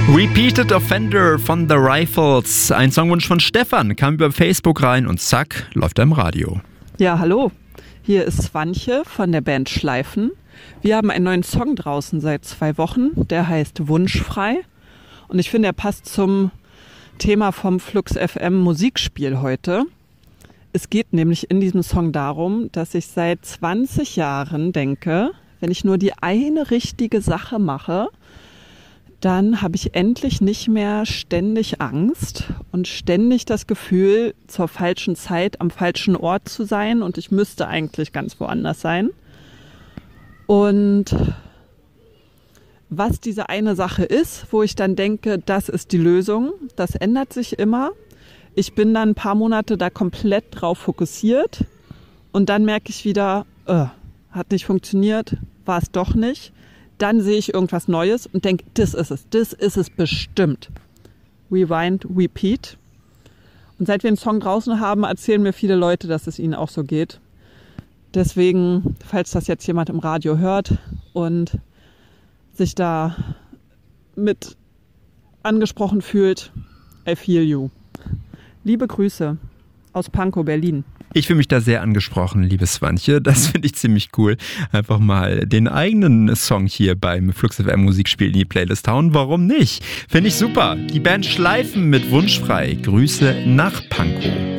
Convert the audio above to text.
Repeated Offender von The Rifles. Ein Songwunsch von Stefan kam über Facebook rein und zack, läuft er im Radio. Ja, hallo. Hier ist Swantje von der Band Schleifen. Wir haben einen neuen Song draußen seit 2 Wochen. Der heißt Wunschfrei. Und ich finde, er passt zum Thema vom Flux FM Musikspiel heute. Es geht nämlich in diesem Song darum, dass ich seit 20 Jahren denke, wenn ich nur die eine richtige Sache mache, dann habe ich endlich nicht mehr ständig Angst und ständig das Gefühl, zur falschen Zeit am falschen Ort zu sein und ich müsste eigentlich ganz woanders sein. Und was diese eine Sache ist, wo ich dann denke, das ist die Lösung, das ändert sich immer. Ich bin dann ein paar Monate da komplett drauf fokussiert und dann merke ich wieder, hat nicht funktioniert, war es doch nicht. Dann sehe ich irgendwas Neues und denke, das ist es bestimmt. Rewind, repeat. Und seit wir einen Song draußen haben, erzählen mir viele Leute, dass es ihnen auch so geht. Deswegen, falls das jetzt jemand im Radio hört und sich da mit angesprochen fühlt, I feel you. Liebe Grüße aus Pankow, Berlin. Ich fühle mich da sehr angesprochen, liebe Swantje. Das finde ich ziemlich cool. Einfach mal den eigenen Song hier beim Flux FM Musikspiel in die Playlist hauen. Warum nicht? Finde ich super. Die Band Schleifen mit Wunschfrei. Grüße nach Pankow.